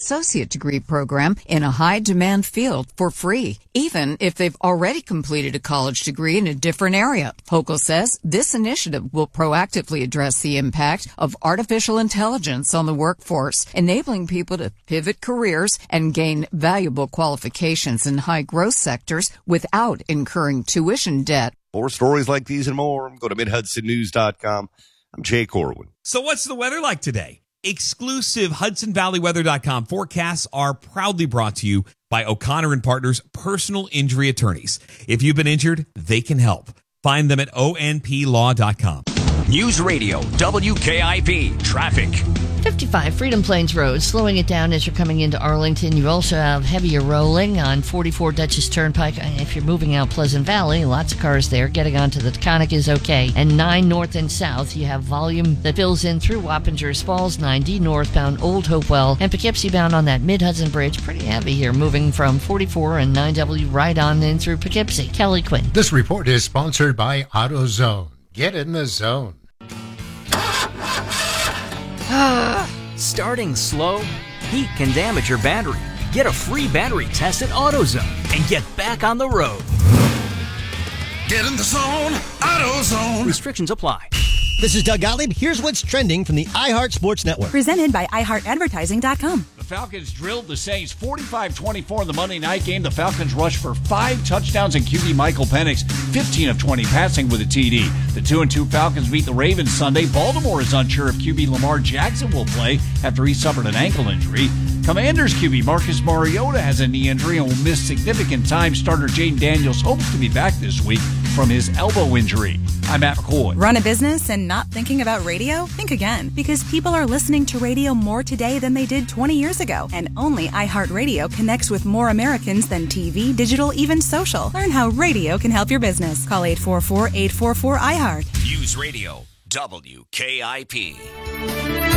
associate degree program in a high-demand field for free, even if they've already completed a college degree in a different area. Hochul says this initiative will proactively address the impact of artificial intelligence on the workforce, enabling people to pivot careers and gain valuable qualifications in high-growth sectors without incurring tuition debt. For stories like these and more, go to MidHudsonNews.com. I'm Jay Corwin. So what's the weather like today? Exclusive HudsonValleyWeather.com forecasts are proudly brought to you by O'Connor & Partners Personal Injury Attorneys. If you've been injured, they can help. Find them at onplaw.com. News Radio, WKIP, traffic. 55 Freedom Plains Road, slowing it down as you're coming into Arlington. You also have heavier rolling on 44 Dutchess Turnpike. If you're moving out Pleasant Valley, lots of cars there. Getting onto the Taconic is okay. And 9 north and south, you have volume that fills in through Wappingers Falls, 9D northbound, Old Hopewell, and Poughkeepsie bound on that Mid-Hudson Bridge. Pretty heavy here, moving from 44 and 9W right on in through Poughkeepsie. Kelly Quinn. This report is sponsored by AutoZone. Get in the zone. Starting slow? Heat can damage your battery. Get a free battery test at AutoZone and get back on the road. Get in the zone, AutoZone. Restrictions apply. This is Doug Gottlieb. Here's what's trending from the iHeart Sports Network. Presented by iHeartAdvertising.com. The Falcons drilled the Saints 45-24 in the Monday night game. The Falcons rushed for 5 touchdowns, and QB Michael Penix 15 of 20 passing with a TD. The 2-2 Falcons beat the Ravens Sunday. Baltimore is unsure if QB Lamar Jackson will play after he suffered an ankle injury. Commanders QB Marcus Mariota has a knee injury and will miss significant time. Starter Jaden Daniels hopes to be back this week from his elbow injury. I'm Matt McCoy. Run a business and not thinking about radio? Think again, because people are listening to radio more today than they did 20 years ago. And only iHeartRadio connects with more Americans than TV, digital, even social. Learn how radio can help your business. Call 844-844-iHeart. News Radio, WKIP.